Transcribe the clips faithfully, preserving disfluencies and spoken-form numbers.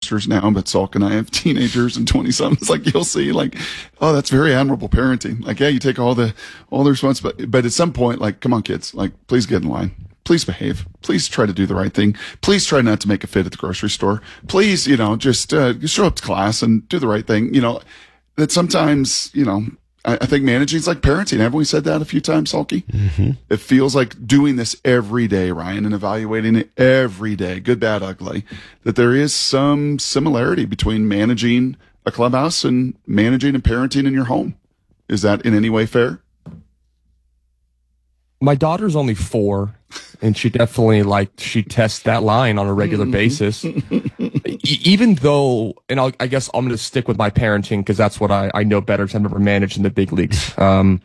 youngsters now, but Salk and I have teenagers and twenty-somethings. Like, you'll see, like, oh, that's very admirable parenting. Like, yeah, you take all the, all the responsibility, but at some point, like, come on, kids, like, please get in line. Please behave. Please try to do the right thing. Please try not to make a fit at the grocery store. Please, you know, just uh, show up to class and do the right thing. You know, that sometimes, you know, I, I think managing is like parenting. Haven't we said that a few times, Salky? Mm-hmm. It feels like doing this every day, Ryan, and evaluating it every day, good, bad, ugly, that there is some similarity between managing a clubhouse and managing and parenting in your home. Is that in any way fair? My daughter's only four, and she definitely, like, she tests that line on a regular basis. E- even though, and I'll, I guess I'm going to stick with my parenting because that's what I, I know better because I've never managed in the big leagues. Um,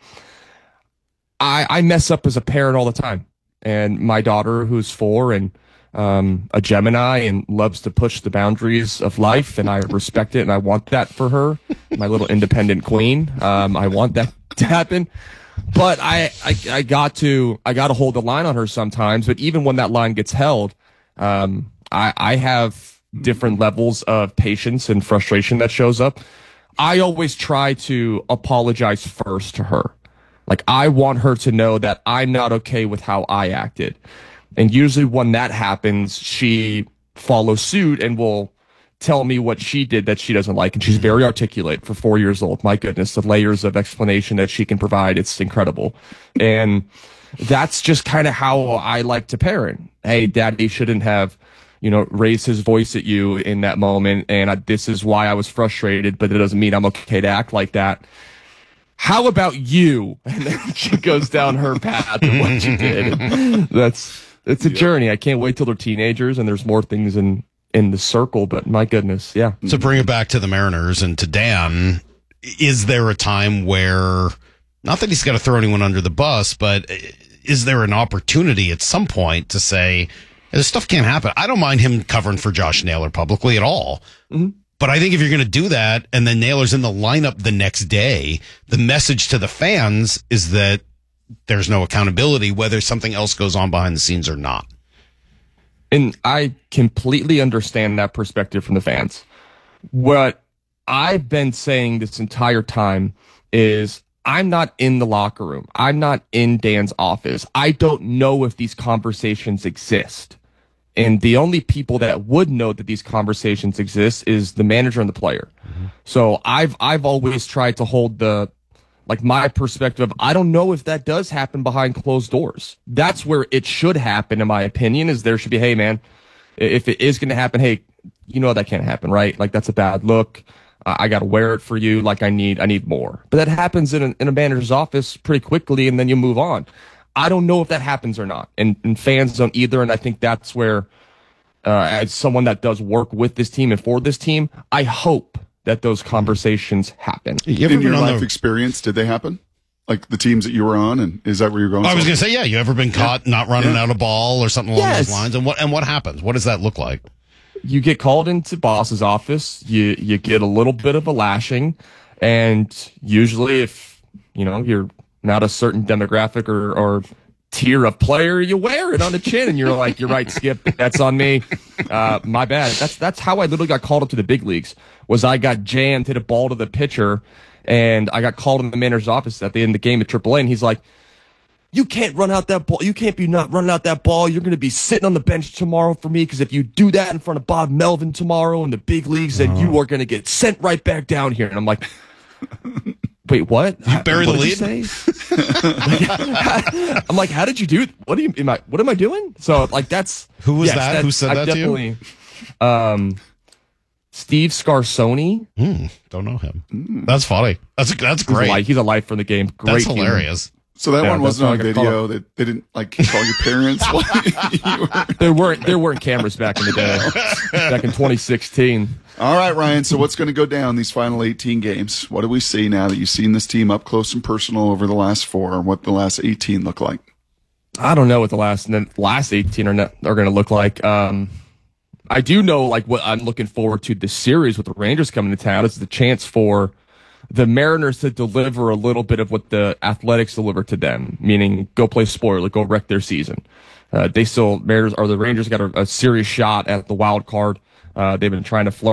I, I mess up as a parent all the time. And my daughter, who's four and um, a Gemini and loves to push the boundaries of life, and I respect it, and I want that for her, my little independent queen. Um, I want that to happen. But I, I, I got to, I got to hold the line on her sometimes. But even when that line gets held, um, I, I have different levels of patience and frustration that shows up. I always try to apologize first to her. Like, I want her to know that I'm not okay with how I acted. And usually when that happens, she follows suit and will tell me what she did that she doesn't like. And she's very articulate for four years old. My goodness, the layers of explanation that she can provide, it's incredible. And that's just kind of how I like to parent. Hey, daddy shouldn't have, you know, raised his voice at you in that moment. And I, this is why I was frustrated, but it doesn't mean I'm okay to act like that. How about you? And then she goes down her path of what she did. That's, it's a yeah. journey. I can't wait till they're teenagers and there's more things in, in the circle, but my goodness, yeah. So bring it back to the Mariners and to Dan. Is there a time where, not that he's got to throw anyone under the bus, but is there an opportunity at some point to say, this stuff can't happen? I don't mind him covering for Josh Naylor publicly at all. Mm-hmm. But I think if you're going to do that and then Naylor's in the lineup the next day, the message to the fans is that there's no accountability, whether something else goes on behind the scenes or not. And I completely understand that perspective from the fans. What I've been saying this entire time is I'm not in the locker room. I'm not in Dan's office. I don't know if these conversations exist. And the only people that would know that these conversations exist is the manager and the player. Mm-hmm. So I've I've always tried to hold the like my perspective. I don't know if that does happen behind closed doors. That's where it should happen, in my opinion, is there should be, hey, man, if it is going to happen, hey, you know that can't happen, right? Like, that's a bad look. Uh, I got to wear it for you. Like, I need I need more. But that happens in a, in a manager's office pretty quickly, and then you move on. I don't know if that happens or not. And, and fans don't either, and I think that's where, uh, as someone that does work with this team and for this team, I hope that those conversations happen. You in your life the... experience, did they happen? Like the teams that you were on, and is that where you're going? I was going to say, yeah. You ever been caught yeah. not running yeah. out a ball or something along yes. those lines? And what and what happens? What does that look like? You get called into boss's office. You you get a little bit of a lashing, and usually, if you know you're not a certain demographic or or tier of player, you wear it on the chin, and you're like, you're right, Skip, that's on me. Uh, my bad. That's that's how I literally got called up to the big leagues. Was I got jammed, hit a ball to the pitcher, and I got called in the manager's office at the end of the game at triple A, and he's like, you can't run out that ball. You can't be not running out that ball. You're going to be sitting on the bench tomorrow for me, because if you do that in front of Bob Melvin tomorrow in the big leagues, then you are going to get sent right back down here. And I'm like, wait, what? You bury what the lead? I'm like, how did you do? What do you? Am I? What am I doing? So like, that's who was yes, that? Who said I've that to you? Um, Steve Scarsoni. Mm, don't know him. Mm. That's funny. That's that's great. He's a life, he's a life from the game. Great. That's hilarious. Humor. So that yeah, one wasn't on video. That they didn't like call your parents. you were... There weren't there weren't cameras back in the day. Back in twenty sixteen. All right, Ryan. So what's going to go down these final eighteen games? What do we see now that you've seen this team up close and personal over the last four? What the last eighteen look like? I don't know what the last the last eighteen are not, are going to look like. Um, I do know like what I'm looking forward to this series with the Rangers coming to town is the chance for the Mariners to deliver a little bit of what the Athletics deliver to them, meaning go play spoiler, go wreck their season. Uh, they still Mariners or the Rangers got a, a serious shot at the wild card. Uh, they've been trying to flirt